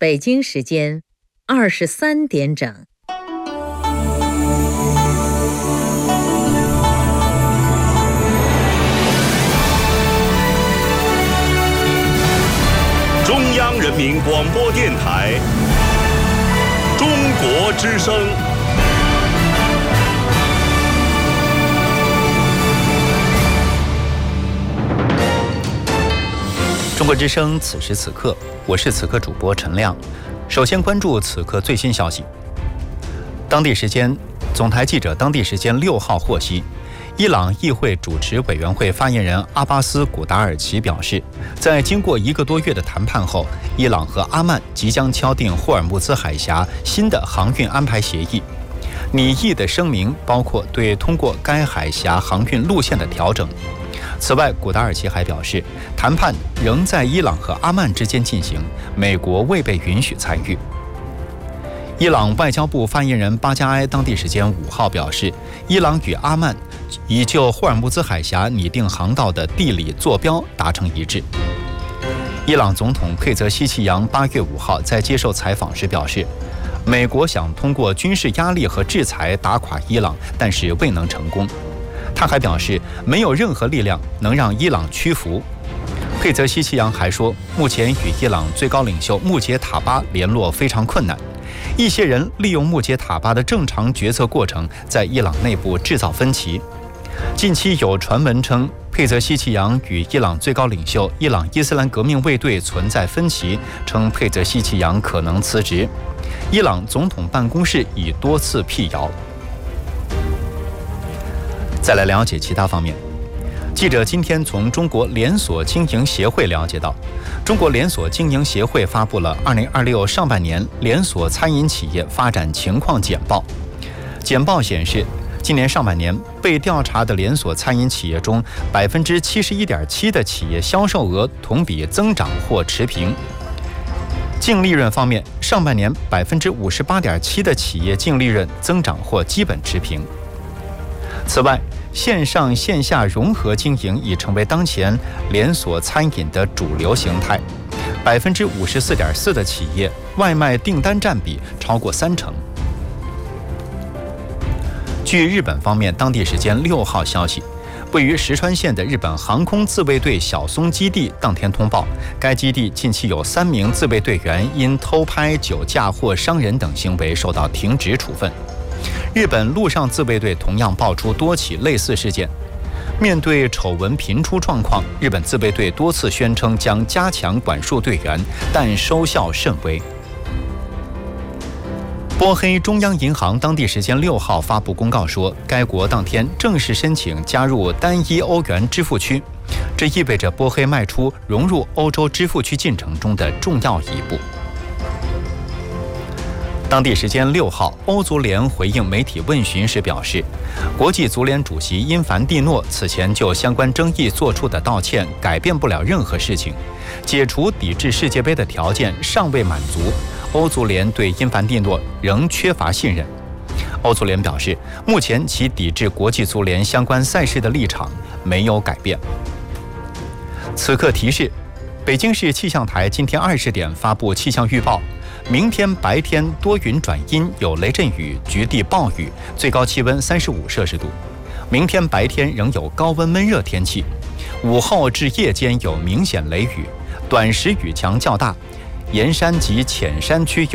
北京时间23点整。 中央人民广播电台中国之声。 中国之声，此时此刻，我是此刻主播陈亮。首先关注此刻最新消息。当地时间，总台记者当地时间6号获悉，伊朗议会主持委员会发言人阿巴斯·古达尔奇表示，在经过1个多月的谈判后，伊朗和阿曼即将敲定霍尔木兹海峡新的航运安排协议。拟议的声明包括对通过该海峡航运路线的调整。此外，古达尔奇还表示，谈判仍在伊朗和阿曼之间进行，美国未被允许参与。伊朗外交部发言人巴加埃当地时间5号表示，伊朗与阿曼已就霍尔木兹海峡拟定航道的地理坐标达成一致。伊朗总统佩泽西奇扬8月5号在接受采访时表示，美国想通过军事压力和制裁打垮伊朗，但是未能成功。他还表示，没有任何力量能让伊朗屈服。佩泽西奇扬还说，目前与伊朗最高领袖穆杰塔巴联络非常困难，一些人利用穆杰塔巴的正常决策过程，在伊朗内部制造分歧。近期有传闻称，佩泽西奇扬与伊朗最高领袖伊朗伊斯兰革命卫队存在分歧，称佩泽西奇扬可能辞职。伊朗总统办公室已多次辟谣。再来了解其他方面。记者今天从中国连锁经营协会了解到，中国连锁经营协会发布了2026上半年连锁餐饮企业发展情况简报。简报显示，今年上半年被调查的连锁餐饮企业中，71.7%的企业销售额同比增长或持平。净利润方面，上半年58.7%的企业净利润增长或基本持平。此外，线上线下融合经营已成为当前连锁餐饮的主流形态。54.4%的企业外卖订单占比超过30%。据日本方面当地时间6号消息，位于石川县的日本航空自卫队小松基地当天通报，该基地近期有3名自卫队员因偷拍、酒驾或伤人等行为受到停职处分。日本陆上自卫队同样爆出多起类似事件。面对丑闻频出状况，日本自卫队多次宣称将加强管束队员，但收效甚微。波黑中央银行当地时间6号发布公告说，该国当天正式申请加入单一欧元支付区，这意味着波黑迈出融入欧洲支付区进程中的重要一步。当地时间6号，欧足联回应媒体问询时表示，国际足联主席因凡蒂诺此前就相关争议作出的道歉改变不了任何事情，解除抵制世界杯的条件尚未满足，欧足联对因凡蒂诺仍缺乏信任。欧足联表示，目前其抵制国际足联相关赛事的立场没有改变。此刻提示，北京市气象台今天20点发布气象预报，明天白天多云转阴，有雷阵雨，局地暴雨，最高气温35摄氏度。明天白天仍有高温闷热天气，午后至夜间有明显雷雨，短时雨强较大，沿山及浅山区